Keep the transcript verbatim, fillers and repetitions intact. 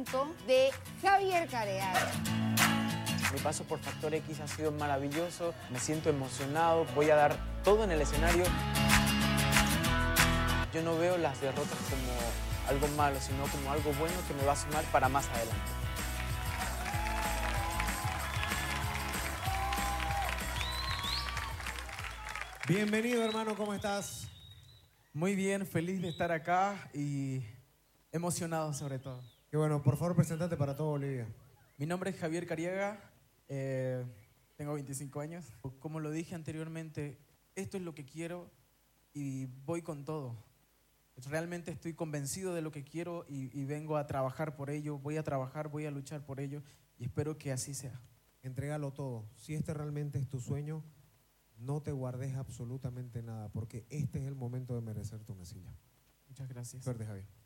talento de Javier Careaga. Mi paso por Factor X ha sido maravilloso, me siento emocionado, voy a dar todo en el escenario. Yo no veo las derrotas como algo malo, sino como algo bueno que me va a sumar para más adelante. Bienvenido, hermano, ¿cómo estás? Muy bien, feliz de estar acá y emocionado sobre todo. Qué bueno, por favor, presentate para todo Bolivia. Mi nombre es Javier Careaga, eh, tengo veinticinco años. Como lo dije anteriormente, esto es lo que quiero y voy con todo. Realmente estoy convencido de lo que quiero y, y vengo a trabajar por ello, voy a trabajar, voy a luchar por ello y espero que así sea. Entrégalo todo. Si este realmente es tu sueño, no te guardes absolutamente nada, porque este es el momento de merecerte una silla. Muchas gracias. Suerte, Javier.